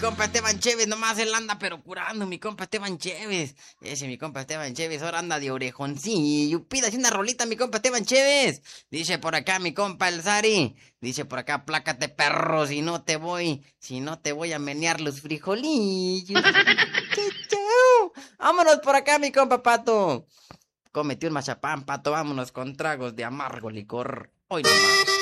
Compa Esteban Chévez, nomás él anda pero curando, mi compa Esteban Chévez. Mi compa Esteban Chévez, ahora anda de orejoncillo. Pídase una rolita, mi compa Esteban Chévez. Dice por acá mi compa el Sari. Dice por acá, plácate perro, si no te voy a menear los frijolillos. Chau. Vámonos por acá, mi compa Pato. Cometió un mazapán, Pato, vámonos con tragos de amargo licor. Hoy nomás.